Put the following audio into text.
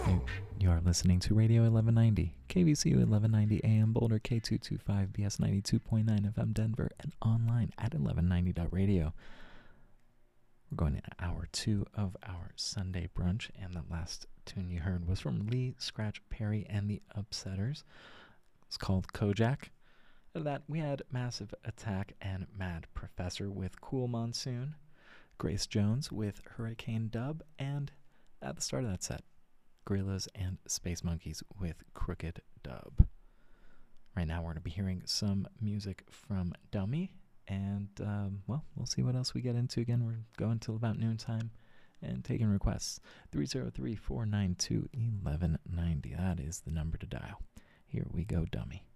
You, you are listening to Radio 1190, KVCU 1190 AM Boulder, K225 BS 92.9 FM Denver, and online at 1190.radio. We're going into hour 2 of our Sunday brunch, and the last tune you heard was from Lee Scratch Perry and the Upsetters. It's called Kojak. After that, we had Massive Attack and Mad Professor with Cool Monsoon, Grace Jones with Hurricane Dub, and at the start of that set, Gorillaz and Space Monkeys with Crooked Dub. Right now we're going to be hearing some music from Dummy, and, well, we'll see what else we get into. Again, we're going till about noontime and taking requests. 303-492-1190. That is the number to dial. Here we go, Dummy.